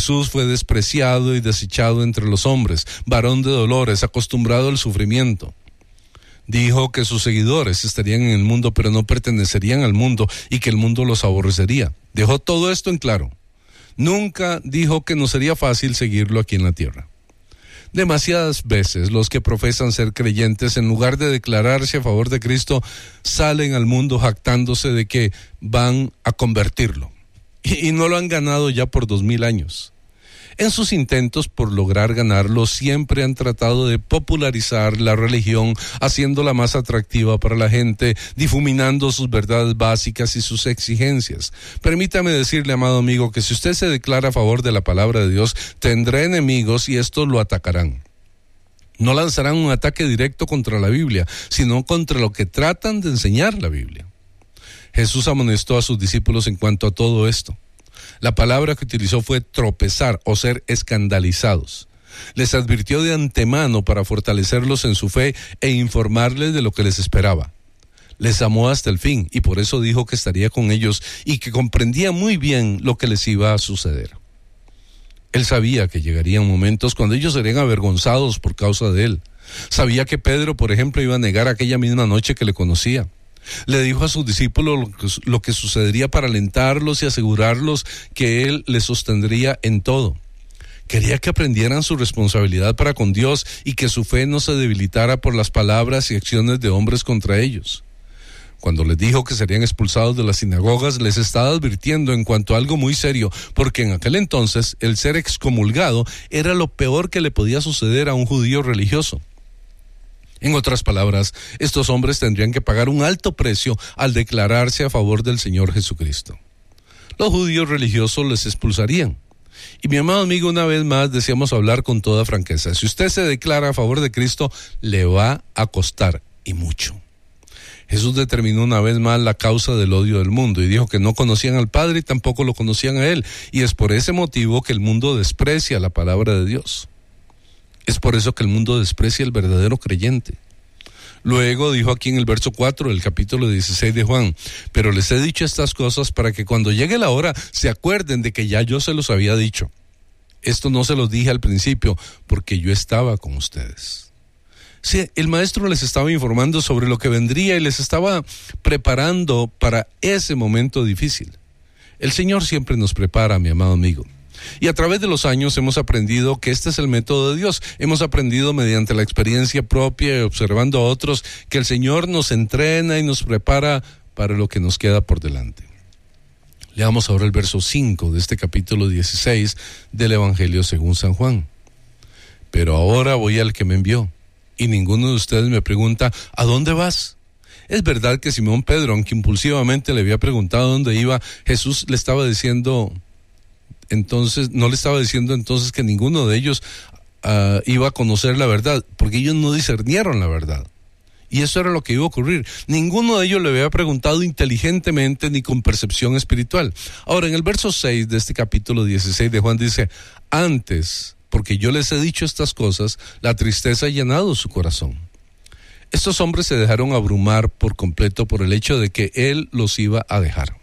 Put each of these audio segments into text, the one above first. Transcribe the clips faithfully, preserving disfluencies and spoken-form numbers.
Jesús fue despreciado y desechado entre los hombres, varón de dolores, acostumbrado al sufrimiento. Dijo que sus seguidores estarían en el mundo, pero no pertenecerían al mundo y que el mundo los aborrecería. Dejó todo esto en claro. Nunca dijo que no sería fácil seguirlo aquí en la tierra. Demasiadas veces los que profesan ser creyentes, en lugar de declararse a favor de Cristo, salen al mundo jactándose de que van a convertirlo. Y, y no lo han ganado ya por dos mil años. En sus intentos por lograr ganarlo, siempre han tratado de popularizar la religión, haciéndola más atractiva para la gente, difuminando sus verdades básicas y sus exigencias. Permítame decirle, amado amigo, que si usted se declara a favor de la palabra de Dios, tendrá enemigos y estos lo atacarán. No lanzarán un ataque directo contra la Biblia, sino contra lo que tratan de enseñar la Biblia. Jesús amonestó a sus discípulos en cuanto a todo esto. La palabra que utilizó fue tropezar o ser escandalizados. Les advirtió de antemano para fortalecerlos en su fe e informarles de lo que les esperaba. Les amó hasta el fin y por eso dijo que estaría con ellos y que comprendía muy bien lo que les iba a suceder. Él sabía que llegarían momentos cuando ellos serían avergonzados por causa de él. Sabía que Pedro, por ejemplo, iba a negar aquella misma noche que le conocía. Le dijo a sus discípulos lo que, lo que sucedería para alentarlos y asegurarlos que él les sostendría en todo. Quería que aprendieran su responsabilidad para con Dios y que su fe no se debilitara por las palabras y acciones de hombres contra ellos. Cuando les dijo que serían expulsados de las sinagogas, les estaba advirtiendo en cuanto a algo muy serio, porque en aquel entonces el ser excomulgado era lo peor que le podía suceder a un judío religioso. En otras palabras, estos hombres tendrían que pagar un alto precio al declararse a favor del Señor Jesucristo. Los judíos religiosos les expulsarían. Y mi amado amigo, una vez más deseamos hablar con toda franqueza. Si usted se declara a favor de Cristo, le va a costar y mucho. Jesús determinó una vez más la causa del odio del mundo y dijo que no conocían al Padre y tampoco lo conocían a Él. Y es por ese motivo que el mundo desprecia la palabra de Dios. Es por eso que el mundo desprecia el verdadero creyente. Luego dijo aquí en el verso cuatro del capítulo dieciséis de Juan: pero les he dicho estas cosas para que cuando llegue la hora se acuerden de que ya yo se los había dicho. Esto no se los dije al principio porque yo estaba con ustedes. Sí, el maestro les estaba informando sobre lo que vendría y les estaba preparando para ese momento difícil. El Señor siempre nos prepara, mi amado amigo. Y a través de los años hemos aprendido que este es el método de Dios. Hemos aprendido mediante la experiencia propia y observando a otros que el Señor nos entrena y nos prepara para lo que nos queda por delante. Leamos ahora el verso cinco de este capítulo dieciséis del Evangelio según San Juan. Pero ahora voy al que me envió, y ninguno de ustedes me pregunta, ¿a dónde vas? Es verdad que Simón Pedro, aunque impulsivamente le había preguntado dónde iba, Jesús le estaba diciendo... Entonces, no le estaba diciendo entonces que ninguno de ellos uh, iba a conocer la verdad, porque ellos no discernieron la verdad. Y eso era lo que iba a ocurrir. Ninguno de ellos le había preguntado inteligentemente ni con percepción espiritual. Ahora, en el verso seis de este capítulo dieciséis de Juan dice, antes, porque yo les he dicho estas cosas, la tristeza ha llenado su corazón. Estos hombres se dejaron abrumar por completo por el hecho de que Él los iba a dejar.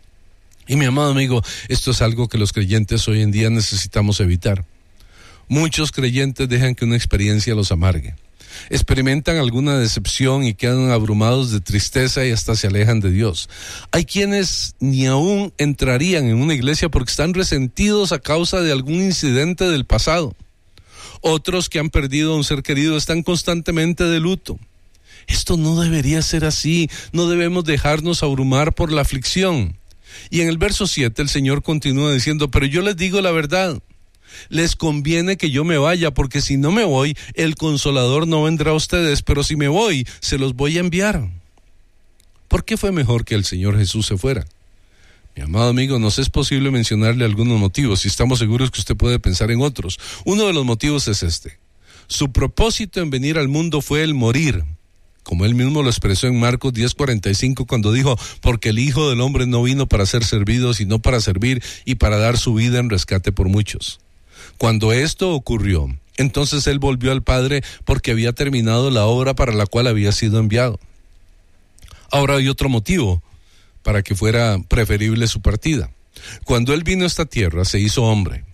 Y mi amado amigo, esto es algo que los creyentes hoy en día necesitamos evitar. Muchos creyentes dejan que una experiencia los amargue. Experimentan alguna decepción y quedan abrumados de tristeza y hasta se alejan de Dios. Hay quienes ni aún entrarían en una iglesia porque están resentidos a causa de algún incidente del pasado. Otros que han perdido a un ser querido están constantemente de luto. Esto no debería ser así. No debemos dejarnos abrumar por la aflicción. Y en el verso siete el Señor continúa diciendo, pero yo les digo la verdad, les conviene que yo me vaya, porque si no me voy, el Consolador no vendrá a ustedes, pero si me voy, se los voy a enviar. ¿Por qué fue mejor que el Señor Jesús se fuera? Mi amado amigo, nos es posible mencionarle algunos motivos, y estamos seguros que usted puede pensar en otros. Uno de los motivos es este: su propósito en venir al mundo fue el morir, como él mismo lo expresó en Marcos diez cuarenta y cinco cuando dijo, porque el Hijo del Hombre no vino para ser servido, sino para servir y para dar su vida en rescate por muchos. Cuando esto ocurrió, entonces él volvió al Padre porque había terminado la obra para la cual había sido enviado. Ahora hay otro motivo para que fuera preferible su partida. Cuando él vino a esta tierra, se hizo hombre.